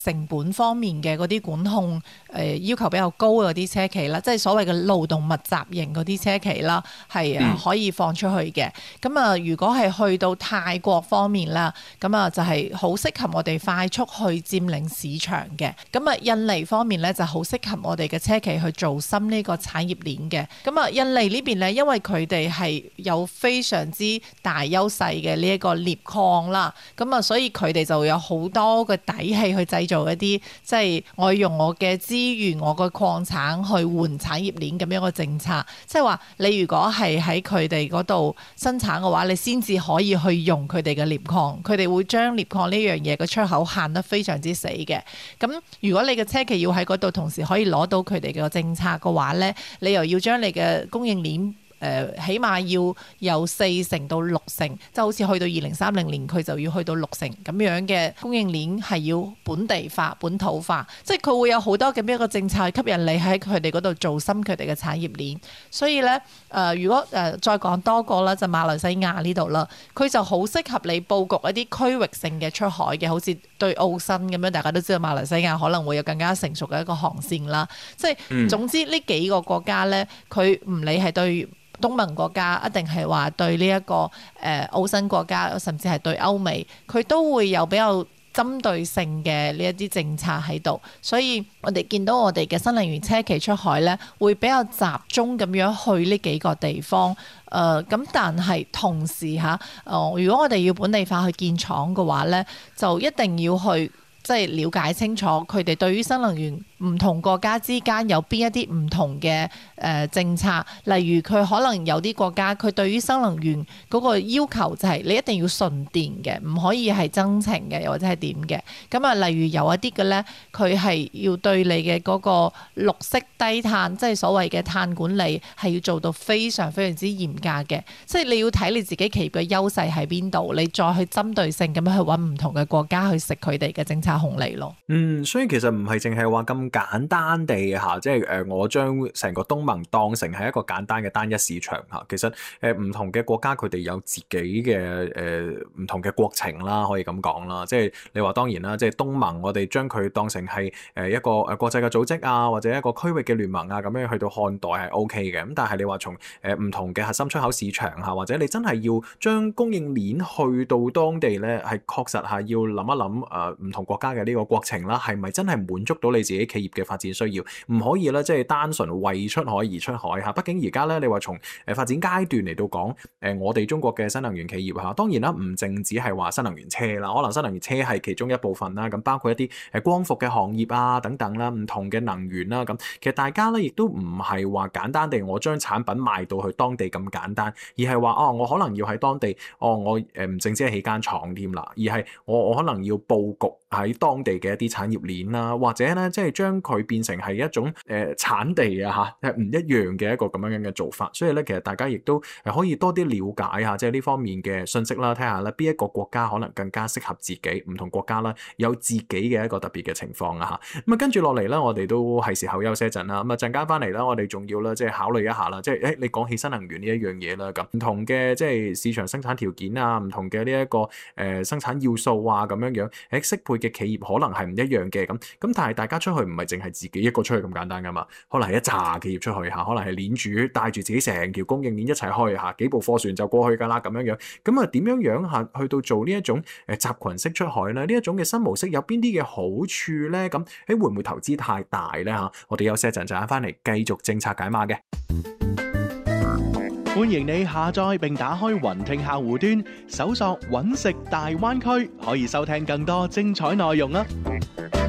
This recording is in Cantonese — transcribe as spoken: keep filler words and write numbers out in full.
成本方面嘅嗰啲管控誒、呃、要求比較高嘅嗰啲車企啦，即係所謂嘅勞動密集型嗰啲車企啦，係啊可以放出去嘅。咁啊、嗯，如果係去到泰國方面啦，咁啊就係好適合我哋快速去佔領市場嘅。咁啊，印尼方面咧就好適合我哋嘅車企去做深呢個產業鏈嘅。咁啊，印尼呢邊咧，因為佢哋係有非常之大優勢嘅呢一個鎳礦啦，咁啊，所以佢哋就有好多嘅底氣去製做一啲，即係我用我嘅資源、我個礦產去換產業鏈咁樣嘅政策。即係話你如果係喺佢哋嗰度生產嘅話，你先至可以去用佢哋嘅鎳礦。佢哋會將鎳礦呢樣嘢嘅出口限得非常之死嘅。咁如果你嘅車企要喺嗰度同時可以攞到佢哋嘅政策嘅話呢，你又要將你嘅供應鏈誒、呃，起碼要有四成到六成，即係好似去到二零三零年，佢就要去到六成咁樣嘅供應鏈係要本地化、本土化，即係佢會有好多咁樣嘅政策去吸引你喺佢哋嗰度做深佢哋嘅產業鏈。所以呢，誒、呃，如果誒、呃、再講多個啦，就馬來西亞呢度啦，佢就好適合你佈局一啲區域性嘅出海嘅，好似對澳新咁樣，大家都知道馬來西亞可能會有更加成熟嘅一個航線啦。即係、嗯、總之呢幾個國家呢，佢唔理係對東盟國家，一定係話對呢、這、一個誒、呃、澳新國家，甚至係對歐美，佢都會有比較針對性嘅呢一啲政策喺度。所以我哋見到我哋嘅新能源車企出海呢，會比較集中咁樣去呢幾個地方。誒、呃、咁，但係同時嚇，誒、呃、如果我哋要本地化去建廠嘅話呢，就一定要去即係了解清楚佢哋對於新能源唔同國家之間有邊一啲唔同嘅誒、呃、政策。例如佢可能有啲國家佢對於新能源嗰個要求就係你一定要純電嘅，唔可以係增程嘅，又或者係點嘅。咁啊，例如有一啲嘅咧，佢係要對你嘅嗰個綠色低碳，即係所謂嘅碳管理，係要做到非常非常之嚴格嘅。即係你要睇你自己企業嘅優勢喺邊度，你再去針對性咁樣去揾唔同嘅國家去食佢哋嘅政策紅利咯。 嗯，所以其實唔係淨係話咁簡單地嚇，即係誒我將成個東盟當成係一個簡單嘅單一市場嚇。其實誒唔同嘅國家佢哋有自己嘅誒唔同嘅國情啦，可以咁講啦。即係你話當然啦，即係東盟我哋將佢當成係誒一個誒國際嘅組織啊，或者一個區域嘅聯盟啊咁樣去到看待係 O K 嘅。咁但係你話從誒唔同嘅核心出口市場嚇，或者你真係要將供應鏈去到當地咧，係確實係要諗一諗誒唔同國家嘅呢個國情啦，係咪真係滿足到你自己企業嘅發展需要？唔可以咧，即係單純為出海而出海嚇。畢竟而家咧，你話從誒發展階段嚟到講，誒我哋中國嘅新能源企業嚇，當然啦，唔淨止係話新能源車啦，可能新能源車係其中一部分啦。咁包括一啲誒光伏嘅行業啊等等啦，唔同嘅能源啦。咁其實大家咧亦都唔係話簡單地我將產品賣到去當地咁簡單，而係話哦，我可能要喺當地，哦我誒唔淨止係起間廠添啦，而係我我可能要佈局喺當地嘅一啲產業鏈啦，或者咧即係將佢變成係一種誒、呃、產地啊嚇，係唔一樣嘅一個咁樣樣嘅做法。所以咧，其實大家亦都係可以多啲了解下，即係呢方面嘅信息啦，睇下咧邊一個國家可能更加適合自己，唔同國家啦有自己嘅一個特別嘅情況啊嚇。咁啊跟住落嚟咧，我哋都係時候休息一陣啦。咁啊陣間翻嚟啦，我哋仲要啦即係考慮一下啦，即係誒你講起新能源呢一樣嘢啦，咁唔同嘅即係市場生產條件啊，唔同嘅呢一個誒、呃、生產要素啊咁樣樣，誒適配嘅企業可能係唔一樣嘅咁。咁但係大家出去唔係淨係自己一個出去咁簡單噶嘛，可能係一紮企業出去嚇，可能係鏈主帶住自己成條供應鏈一齊去嚇，幾部貨船就過去㗎啦咁樣樣。咁啊點樣樣嚇去到做呢一種誒集群式出海咧？呢一種嘅新模式有邊啲嘅好處咧？咁誒會唔會投資太大咧嚇？我哋休息一陣，陣間翻嚟繼續政策解碼嘅。 歡迎你下載並打開雲聽客戶端，搜索揾食大灣區，可以收聽更多精彩內容啊！